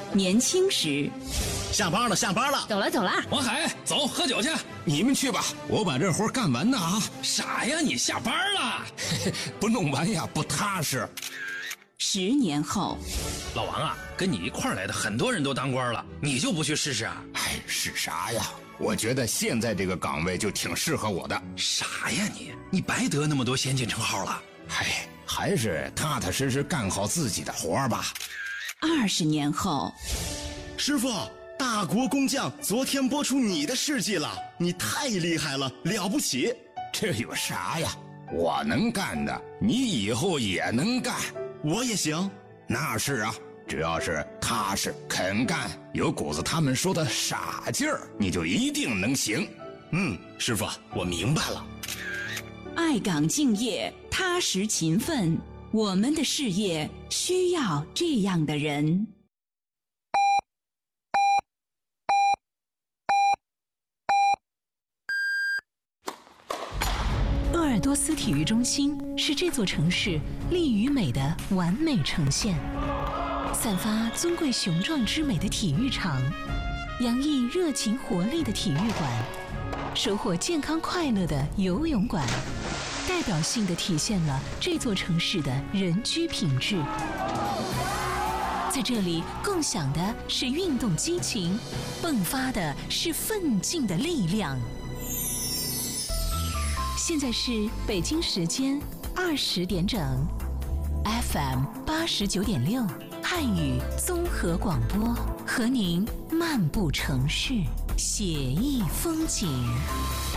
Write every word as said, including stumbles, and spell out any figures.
年轻时。 下班了，下班了， 走了走了。 王海，走，喝酒去。 你们去吧，我把这活干完呢啊！ 傻呀，你下班了， 不弄完呀不踏实。 十年后， 老王啊，跟你一块儿来的很多人都当官了，你就不去试试啊？ 哎，是啥呀？我觉得现在这个岗位就挺适合我的。 傻呀你，你白得那么多先进称号了。 哎，还是踏踏实实干好自己的活儿吧。 二十年后， 师傅，大国工匠昨天播出你的事迹了，你太厉害了，了不起。 这有啥呀？我能干的，你以后也能干。 我也行。 那是啊，只要是踏实肯干，有股子他们说的傻劲儿，你就一定能行。 嗯，师傅，我明白了。 爱岗敬业，踏实勤奋，我们的事业需要这样的人。 鄂尔多斯体育中心是这座城市力与美的完美呈现，散发尊贵雄壮之美的体育场，洋溢热情活力的体育馆，收获健康快乐的游泳馆，代表性地体现了这座城市的人居品质。在这里共享的是运动激情，迸发的是奋进的力量。现在是北京时间二十点整 ，F M 八十九点六汉语综合广播，和您漫步城市，写意风景。